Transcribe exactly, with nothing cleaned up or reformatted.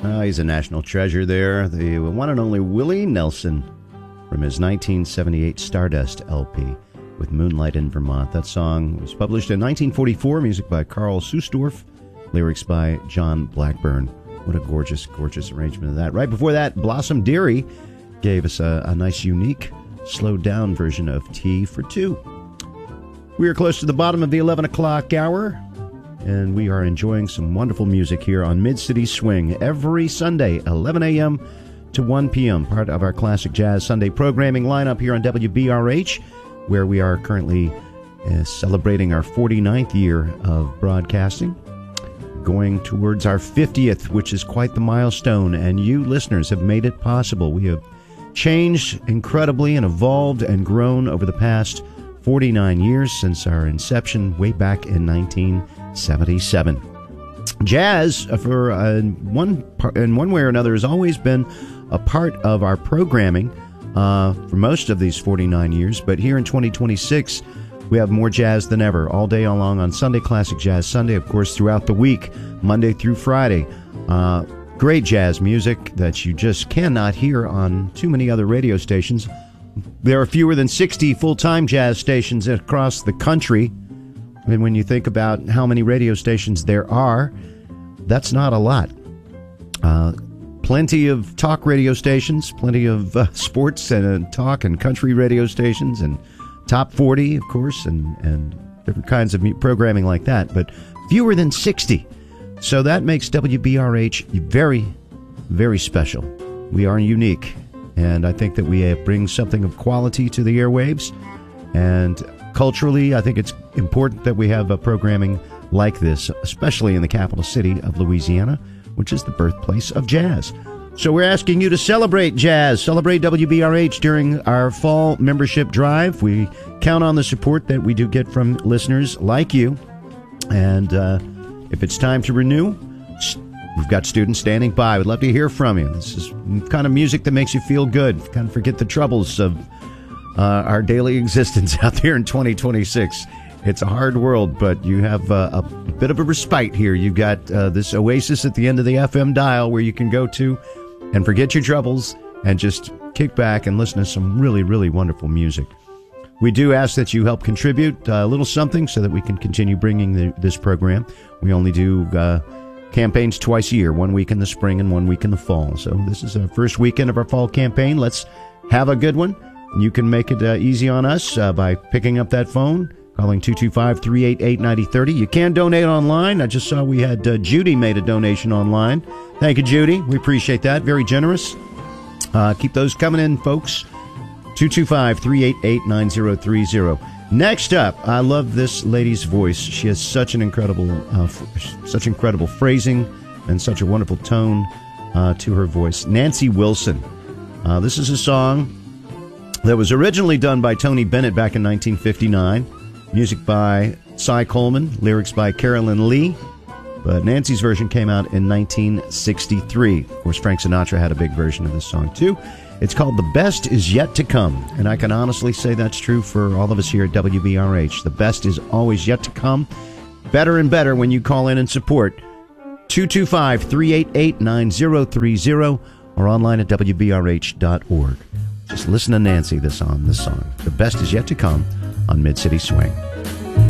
Uh, he's a national treasure there. The one and only Willie Nelson from his nineteen seventy-eight Stardust L P with Moonlight in Vermont. That song was published in nineteen forty-four, music by Carl Susdorf, lyrics by John Blackburn. What a gorgeous, gorgeous arrangement of that. Right before that, Blossom Dearie gave us a, a nice, unique, slowed-down version of Tea for Two. We are close to the bottom of the eleven o'clock hour, and we are enjoying some wonderful music here on Mid-City Swing every Sunday, eleven a.m. to one p.m., part of our Classic Jazz Sunday programming lineup here on W B R H, where we are currently uh, celebrating our forty-ninth year of broadcasting, going towards our fiftieth, which is quite the milestone, and you listeners have made it possible. We have changed incredibly and evolved and grown over the past forty-nine years since our inception way back in nineteen seventy-seven. Jazz, for uh, one part, in one way or another, has always been a part of our programming uh, for most of these forty-nine years, but here in twenty twenty-six, we have more jazz than ever, all day long on Sunday, Classic Jazz Sunday, of course, throughout the week, Monday through Friday. Uh, great jazz music that you just cannot hear on too many other radio stations. There are fewer than sixty full-time jazz stations across the country. And when you think about how many radio stations there are, that's not a lot. Uh, plenty of talk radio stations, plenty of uh, sports and uh, talk and country radio stations, and top forty, of course, and, and different kinds of programming like that, but fewer than sixty. So that makes W B R H very, very special. We are unique, and I think that we bring something of quality to the airwaves, and culturally, I think it's important that we have a programming like this, especially in the capital city of Louisiana, which is the birthplace of jazz. So we're asking you to celebrate jazz, celebrate W B R H during our fall membership drive. We count on the support that we do get from listeners like you. And uh, if it's time to renew, we've got students standing by. We'd love to hear from you. This is the kind of music that makes you feel good, kind of forget the troubles of uh, our daily existence out there in twenty twenty-six. It's a hard world, but you have uh, a bit of a respite here. You've got uh, this oasis at the end of the F M dial where you can go to and forget your troubles and just kick back and listen to some really, really wonderful music. We do ask that you help contribute a little something so that we can continue bringing the, this program. We only do uh, campaigns twice a year, one week in the spring and one week in the fall. So this is our first weekend of our fall campaign. Let's have a good one. You can make it uh, easy on us uh, by picking up that phone, calling two two five, three eight eight, nine zero three zero. You can donate online. I just saw we had uh, Judy made a donation online. Thank you, Judy. We appreciate that. Very generous. Uh, keep those coming in, folks. two two five, three eight eight, nine zero three zero. Next up, I love this lady's voice. She has such an incredible, uh, f- such incredible phrasing and such a wonderful tone uh, to her voice. Nancy Wilson. Uh, this is a song that was originally done by Tony Bennett back in nineteen fifty-nine. Music by Cy Coleman, lyrics by Carolyn Lee. But Nancy's version came out in nineteen sixty-three. Of course, Frank Sinatra had a big version of this song, too. It's called The Best Is Yet to Come. And I can honestly say that's true for all of us here at W B R H. The best is always yet to come. Better and better when you call in and support. two two five, three eight eight, nine zero three zero or online at W B R H dot org. Just listen to Nancy this on this song. The best is yet to come on Mid-City Swing.